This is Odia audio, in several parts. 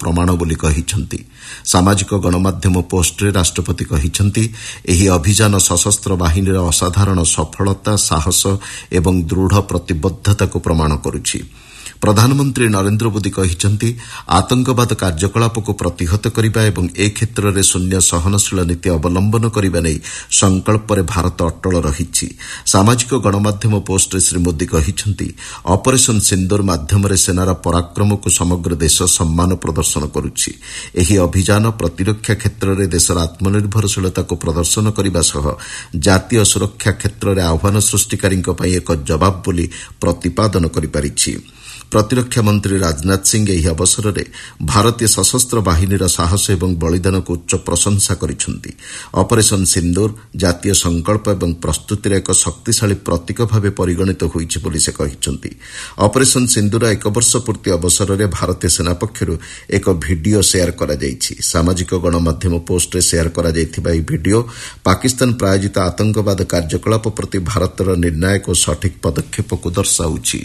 ପ୍ରମାଣ ବୋଲି କହିଛନ୍ତି। ସାମାଜିକ ଗଣମାଧ୍ୟମ ପୋଷ୍ଟରେ ରାଷ୍ଟ୍ରପତି କହିଛନ୍ତି ଏହି ଅଭିଯାନ ସଶସ୍ତ୍ର ବାହିନୀର ଅସାଧାରଣ ସଫଳତା, ସାହସ ଏବଂ ଦୃଢ଼ ପ୍ରତିବଦ୍ଧତାକୁ ପ୍ରମାଣ କରୁଛି। ପ୍ରଧାନମନ୍ତ୍ରୀ ନରେନ୍ଦ୍ର ମୋଦି କହିଛନ୍ତି ଆତଙ୍କବାଦ କାର୍ଯ୍ୟକଳାପକୁ ପ୍ରତିହତ କରିବା ଏବଂ ଏ କ୍ଷେତ୍ରରେ ଶୂନ୍ୟ ସହନଶୀଳ ନୀତି ଅବଲମ୍ବନ କରିବା ନେଇ ସଂକଳ୍ପରେ ଭାରତ ଅଟଳ ରହିଛି। ସାମାଜିକ ଗଣମାଧ୍ୟମ ପୋଷ୍ଟରେ ଶ୍ରୀ ମୋଦି କହିଛନ୍ତି ଅପରେସନ ସିନ୍ଦୁର ମାଧ୍ୟମରେ ସେନାର ପରାକ୍ରମକୁ ସମଗ୍ର ଦେଶ ସମ୍ମାନ ପ୍ରଦର୍ଶନ କରୁଛି। ଏହି ଅଭିଯାନ ପ୍ରତିରକ୍ଷା କ୍ଷେତ୍ରରେ ଦେଶର ଆତ୍ମନିର୍ଭରଶୀଳତାକୁ ପ୍ରଦର୍ଶନ କରିବା ସହ ଜାତୀୟ ସୁରକ୍ଷା କ୍ଷେତ୍ରରେ ଆହ୍ୱାନ ସୃଷ୍ଟିକାରୀଙ୍କ ପାଇଁ ଏକ ଜବାବ ବୋଲି ପ୍ରତିପାଦନ କରିପାରିଛି। ପ୍ରତିରକ୍ଷା ମନ୍ତ୍ରୀ ରାଜନାଥ ସିଂହ ଏହି ଅବସରରେ ଭାରତୀୟ ସଶସ୍ତ୍ର ବାହିନୀର ସାହସ ଏବଂ ବଳିଦାନକୁ ଉଚ୍ଚ ପ୍ରଶଂସା କରିଛନ୍ତି। ଅପରେସନ ସିନ୍ଦୁର ଜାତୀୟ ସଂକଳ୍ପ ଏବଂ ପ୍ରସ୍ତୁତିର ଏକ ଶକ୍ତିଶାଳୀ ପ୍ରତୀକ ଭାବେ ପରିଗଣିତ ହୋଇଛି ବୋଲି ସେ କହିଛନ୍ତି। ଅପରେସନ ସିନ୍ଦୁର 1 ବର୍ଷ ପୂର୍ତ୍ତି ଅବସରରେ ଭାରତୀୟ ସେନା ପକ୍ଷରୁ ଏକ ଭିଡିଓ ସେୟାର କରାଯାଇଛି। ସାମାଜିକ ଗଣମାଧ୍ୟମ ପୋଷ୍ଟରେ ସେୟାର କରାଯାଇଥିବା ଏହି ଭିଡିଓ ପାକିସ୍ତାନ ପ୍ରାୟୋଜିତ ଆତଙ୍କବାଦ କାର୍ଯ୍ୟକଳାପ ପ୍ରତି ଭାରତର ନିର୍ଣ୍ଣାୟକ ଓ ସଠିକ୍ ପଦକ୍ଷେପକୁ ଦର୍ଶାଉଛି।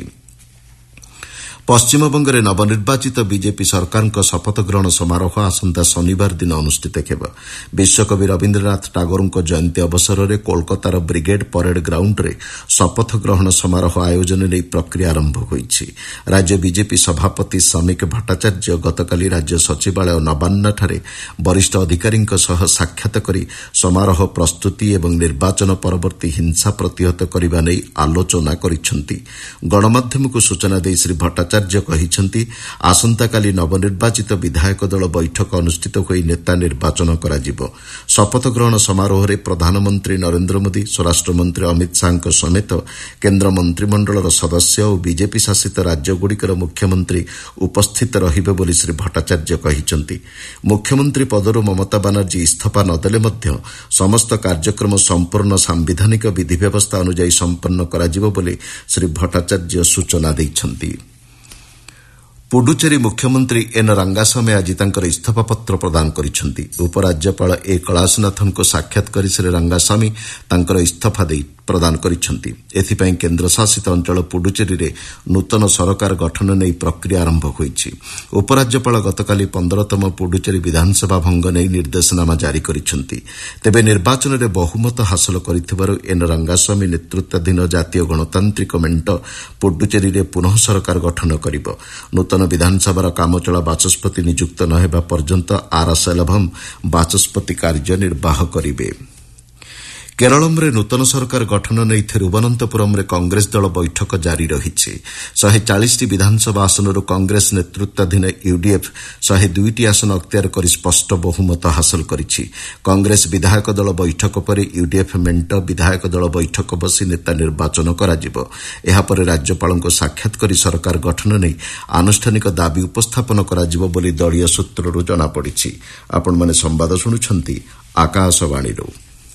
ପଶ୍ଚିମବଙ୍ଗରେ ନବନିର୍ବାଚିତ ବିଜେପି ସରକାରଙ୍କ ଶପଥ ଗ୍ରହଣ ସମାରୋହ ଆସନ୍ତା ଶନିବାର ଦିନ ଅନୁଷ୍ଠିତ ହେବ। ବିଶ୍ୱକବି ରବୀନ୍ଦ୍ରନାଥ ଟାଗୋରଙ୍କ ଜୟନ୍ତୀ ଅବସରରେ କୋଲକାତାର ବ୍ରିଗେଡ୍ ପରେଡ୍ ଗ୍ରାଉଣ୍ଡରେ ଶପଥ ଗ୍ରହଣ ସମାରୋହ ଆୟୋଜନ ନେଇ ପ୍ରକ୍ରିୟା ଆରମ୍ଭ ହୋଇଛି। ରାଜ୍ୟ ବିଜେପି ସଭାପତି ସମୀକ ଭଟ୍ଟାଚାର୍ଯ୍ୟ ଗତକାଲି ରାଜ୍ୟ ସଚିବାଳୟ ନବାନ୍ନଠାରେ ବରିଷ୍ଠ ଅଧିକାରୀଙ୍କ ସହ ସାକ୍ଷାତ କରି ସମାରୋହ ପ୍ରସ୍ତୁତି ଏବଂ ନିର୍ବାଚନ ପରବର୍ତ୍ତୀ ହିଂସା ପ୍ରତିହତ କରିବା ନେଇ ଆଲୋଚନା କରିଛନ୍ତି। ଗଣମାଧ୍ୟମକୁ ସୂଚନା ଦେଇ ଶ୍ରୀ ଭଟ୍ଟାଚାର୍ଯ୍ୟ କହିଛନ୍ତି ଆସନ୍ତାକାଲି ନବନିର୍ବାଚିତ ବିଧାୟକ ଦଳ ବୈଠକ ଅନୁଷ୍ଠିତ ହୋଇ ନେତା ନିର୍ବାଚନ କରାଯିବ। ଶପଥ ଗ୍ରହଣ ସମାରୋହରେ ପ୍ରଧାନମନ୍ତ୍ରୀ ନରେନ୍ଦ୍ର ମୋଦି, ସ୍ୱରାଷ୍ଟ୍ରମନ୍ତ୍ରୀ ଅମିତ ଶାହାଙ୍କ ସମେତ କେନ୍ଦ୍ର ମନ୍ତ୍ରିମଣ୍ଡଳର ସଦସ୍ୟ ଓ ବିଜେପି ଶାସିତ ରାଜ୍ୟଗୁଡ଼ିକର ମୁଖ୍ୟମନ୍ତ୍ରୀ ଉପସ୍ଥିତ ରହିବେ ବୋଲି ଶ୍ରୀ ଭଟ୍ଟାଚାର୍ଯ୍ୟ କହିଛନ୍ତି। ମୁଖ୍ୟମନ୍ତ୍ରୀ ପଦରୁ ମମତା ବାନାର୍ଜୀ ଇସ୍ତଫା ନ ଦେଲେ ମଧ୍ୟ ସମସ୍ତ କାର୍ଯ୍ୟକ୍ରମ ସମ୍ପୂର୍ଣ୍ଣ ସାମ୍ବିଧାନିକ ବିଧିବ୍ୟବସ୍ଥା ଅନୁଯାୟୀ ସମ୍ପନ୍ନ କରାଯିବ ବୋଲି ଶ୍ରୀ ଭଟ୍ଟାଚାର୍ଯ୍ୟ ସୂଚନା ଦେଇଛନ୍ତି। ପୁଡୁଚେରୀ ମୁଖ୍ୟମନ୍ତ୍ରୀ ଏନ୍ ରଙ୍ଗାସ୍ୱାମୀ ଆଜି ତାଙ୍କର ଇସ୍ତଫାପତ୍ର ପ୍ରଦାନ କରିଛନ୍ତି। ଉପରାଜ୍ୟପାଳ ଏ କୈଳାସନାଥଙ୍କୁ ସାକ୍ଷାତ କରି ଶ୍ରୀ ରଙ୍ଗାସ୍ୱାମୀ ତାଙ୍କର ଇସ୍ତଫା ପ୍ରଦାନ କରିଛନ୍ତି। ଏଥିପାଇଁ କେନ୍ଦ୍ରଶାସିତ ଅଞ୍ଚଳ ପୁଡୁଚେରୀରେ ନୂତନ ସରକାର ଗଠନ ନେଇ ପ୍ରକ୍ରିୟା ଆରମ୍ଭ ହୋଇଛି। ଉପରାଜ୍ୟପାଳ ଗତକାଲି 15ତମ ପୁଡୁଚେରୀ ବିଧାନସଭା ଭଙ୍ଗ ନେଇ ନିର୍ଦ୍ଦେଶନାମା ଜାରି କରିଛନ୍ତି। ତେବେ ନିର୍ବାଚନରେ ବହୁମତ ହାସଲ କରିଥିବାରୁ ଏନ୍ ରଙ୍ଗାସ୍ୱାମୀ ନେତୃତ୍ୱାଧୀନ ଜାତୀୟ ଗଣତାନ୍ତ୍ରିକ ମେଣ୍ଟ ପୁଡୁଚେରୀରେ ପୁନଃ ସରକାର ଗଠନ କରିବ। ନୂତନ ବିଧାନସଭାର କାମଚଳା ବାଚସ୍ପତି ନିଯୁକ୍ତ ନ ହେବା ପର୍ଯ୍ୟନ୍ତ ଆର୍ ସେଲଭମ୍ ବାଚସ୍ପତି କାର୍ଯ୍ୟ ନିର୍ବାହ କରିବେ। କେରଳରେ ନୂତନ ସରକାର ଗଠନ ନେଇ ଥିରୁବନନ୍ତପୁରମ୍ରେ କଂଗ୍ରେସ ଦଳ ବୈଠକ ଜାରି ରହିଛି। 140ଟି ବିଧାନସଭା ଆସନରୁ କଂଗ୍ରେସ ନେତୃତ୍ୱାଧୀନ ୟୁଡିଏଫ୍ 102ଟି ଆସନ ଅକ୍ତିଆର କରି ସ୍ପଷ୍ଟ ବହୁମତ ହାସଲ କରିଛି। କଂଗ୍ରେସ ବିଧାୟକ ଦଳ ବୈଠକ ପରେ ୟୁଡିଏଫ୍ ମେଣ୍ଟ ବିଧାୟକ ଦଳ ବୈଠକ ବସି ନେତା ନିର୍ବାଚନ କରାଯିବ। ଏହାପରେ ରାଜ୍ୟପାଳଙ୍କୁ ସାକ୍ଷାତ କରି ସରକାର ଗଠନ ନେଇ ଆନୁଷ୍ଠାନିକ ଦାବି ଉପସ୍ଥାପନ କରାଯିବ ବୋଲି ଦଳୀୟ ସୂତ୍ରରୁ ଜଣାପଡ଼ିଛି। ଆପଣମାନେ ସମ୍ବାଦ ଶୁଣୁଛନ୍ତି ଆକାଶବାଣୀରୁ।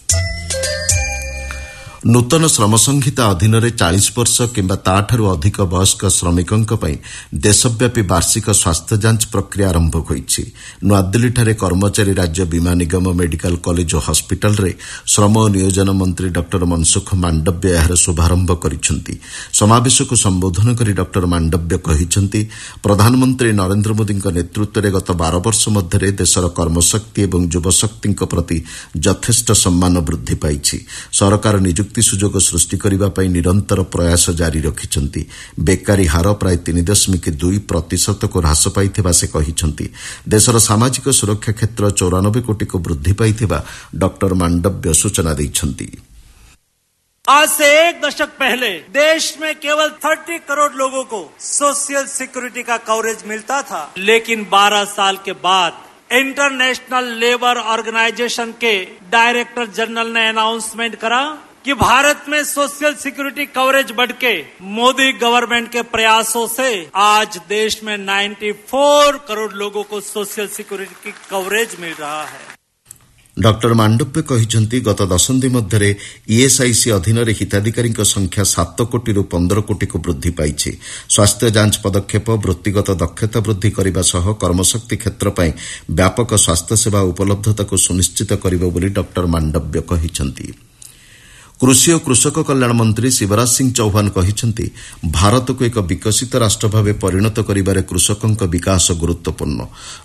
ନୂତନ ଶ୍ରମ ସଂହିତା ଅଧୀନରେ 40 ବର୍ଷ କିମ୍ବା ତାଠାରୁ ଅଧିକ ବୟସ୍କ ଶ୍ରମିକଙ୍କ ପାଇଁ ଦେଶବ୍ୟାପୀ ବାର୍ଷିକ ସ୍ୱାସ୍ଥ୍ୟ ଯାଞ୍ଚ ପ୍ରକ୍ରିୟା ଆରମ୍ଭ ହୋଇଛି। ନୂଆଦିଲ୍ଲୀଠାରେ କର୍ମଚାରୀ ରାଜ୍ୟ ବୀମା ନିଗମ ମେଡିକାଲ କଲେଜ ଓ ହସ୍ପିଟାଲରେ ଶ୍ରମ ଓ ନିୟୋଜନ ମନ୍ତ୍ରୀ ଡକ୍ଟର ମନସୁଖ ମାଣ୍ଡବ୍ୟ ଏହାର ଶୁଭାରମ୍ଭ କରିଛନ୍ତି। ସମାବେଶକୁ ସମ୍ବୋଧନ କରି ଡକ୍ଟର ମାଣ୍ଡବ୍ୟ କହିଛନ୍ତି ପ୍ରଧାନମନ୍ତ୍ରୀ ନରେନ୍ଦ୍ର ମୋଦିଙ୍କ ନେତୃତ୍ୱରେ ଗତ 12 ବର୍ଷ ମଧ୍ୟରେ ଦେଶର କର୍ମଶକ୍ତି ଏବଂ ଯୁବଶକ୍ତିଙ୍କ ପ୍ରତି ଯଥେଷ୍ଟ ସମ୍ମାନ ବୃଦ୍ଧି ପାଇଛି। ସରକାର ନିଯୁକ୍ତି ସୁଯୋଗ ସୃଷ୍ଟି କରିବା ପାଇଁ ନିରନ୍ତର ପ୍ରୟାସ ଜାରି ରଖିଛନ୍ତି। ବେକାରୀ ହାର ପ୍ରାୟ 3.2%କୁ ହ୍ରାସ ପାଇଥିବା ସେ କହିଛନ୍ତି। ଦେଶର ସାମାଜିକ ସୁରକ୍ଷା କ୍ଷେତ୍ର 94 କୋଟିକୁ ବୃଦ୍ଧି ପାଇଥିବା ଡକ୍ଟର ମାଣ୍ଡବ୍ୟ ସୂଚନା ଦେଇଛନ୍ତି। आज से 1 दशक पहले देश में केवल 30 करोड़ लोगों को सोशल सिक्योरिटी का कवरेज मिलता था, लेकिन 12 साल के बाद इंटरनेशनल लेबर ऑर्गेनाइजेशन के डायरेक्टर जनरल ने अनाउंसमेंट करा कि भारत में सोशल सिक्योरिटी कवरेज बढ़ के मोदी गवर्नमेंट के प्रयासों से आज देश में 94 करोड़ लोगों को सोशल सिक्योरिटी की कवरेज मिल रहा है। ଡକ୍ଟର ମାଣ୍ଡବ୍ୟ କହିଛନ୍ତି ଗତ ଦଶନ୍ଧି ମଧ୍ୟରେ ଇଏସ୍ଆଇସି ଅଧୀନରେ ହିତାଧିକାରୀଙ୍କ ସଂଖ୍ୟା 7 କୋଟିରୁ 15 କୋଟିକୁ ବୃଦ୍ଧି ପାଇଛି। ସ୍ୱାସ୍ଥ୍ୟ ଯାଞ୍ଚ ପଦକ୍ଷେପ ବୃତ୍ତିଗତ ଦକ୍ଷତା ବୃଦ୍ଧି କରିବା ସହ କର୍ମଶକ୍ତି କ୍ଷେତ୍ର ପାଇଁ ବ୍ୟାପକ ସ୍ୱାସ୍ଥ୍ୟସେବା ଉପଲବ୍ଧତାକୁ ସୁନିଶ୍ଚିତ କରିବ ବୋଲି ଡକ୍ଟର ମାଣ୍ଡବ୍ୟ କହିଛନ୍ତି। କୃଷି ଓ କୃଷକ କଲ୍ୟାଣ ମନ୍ତ୍ରୀ ଶିବରାଜ ସିଂ ଚୌହାନ କହିଛନ୍ତି ଭାରତକୁ ଏକ ବିକଶିତ ରାଷ୍ଟ୍ର ଭାବେ ପରିଣତ କରିବାରେ କୃଷକଙ୍କ ବିକାଶ ଗୁରୁତ୍ୱପୂର୍ଣ୍ଣ।